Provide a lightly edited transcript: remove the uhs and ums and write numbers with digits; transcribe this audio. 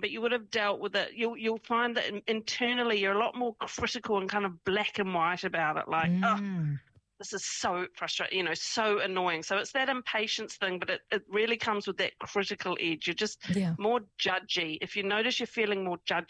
but you would have dealt with it. You'll find that internally you're a lot more critical and kind of black and white about it. Like, oh, this is so frustrating, so annoying. So it's that impatience thing, but it really comes with that critical edge. You're just more judgy. If you notice you're feeling more judgy,